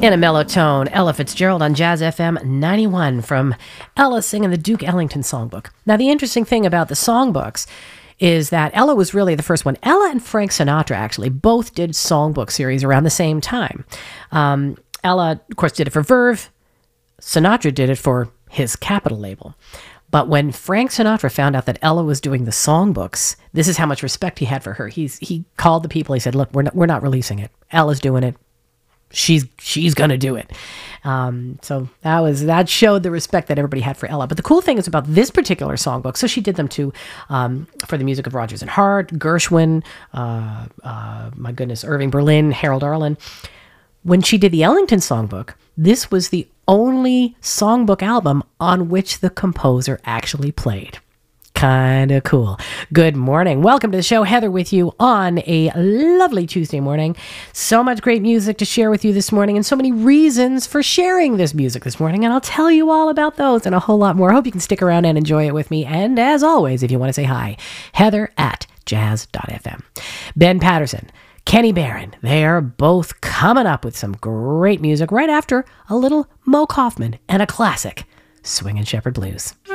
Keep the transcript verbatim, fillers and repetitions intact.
In a mellow tone, Ella Fitzgerald on Jazz F M ninety-one from Ella singing the Duke Ellington Songbook. Now, the interesting thing about the songbooks is that Ella was really the first one. Ella and Frank Sinatra actually both did songbook series around the same time. Um, Ella, of course, did it for Verve. Sinatra did it for his Capitol label. But when Frank Sinatra found out that Ella was doing the songbooks, this is how much respect he had for her. He's he called the people. He said, "Look, we're not we're not releasing it. Ella's doing it. She's she's gonna do it." Um, so that was that showed the respect that everybody had for Ella. But the cool thing is about this particular songbook. So she did them too um, for the music of Rodgers and Hart, Gershwin, uh, uh, my goodness, Irving Berlin, Harold Arlen. When she did the Ellington Songbook, this was the only songbook album on which the composer actually played. Kind of cool. Good morning. Welcome to the show. Heather with you on a lovely Tuesday morning. So much great music to share with you this morning and so many reasons for sharing this music this morning. And I'll tell you all about those and a whole lot more. I hope you can stick around and enjoy it with me. And as always, if you want to say hi, Heather at jazz dot f m. Ben Patterson, Kenny Barron, they are both coming up with some great music right after a little Mo Kaufman and a classic, Swingin' Shepherd Blues.